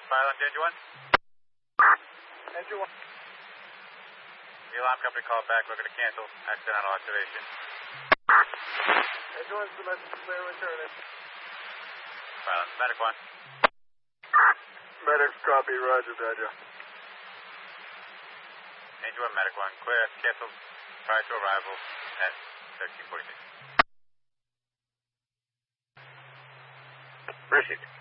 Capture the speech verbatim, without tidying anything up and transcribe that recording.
Silent, Danger one. Danger one. The alarm company called back. We're going to cancel accidental activation. Danger one's the message clear returning. Silent, medic one. Medics copy, roger, Danger. Danger one, medic one. Clear, canceled prior to arrival at thirteen forty-six. Received.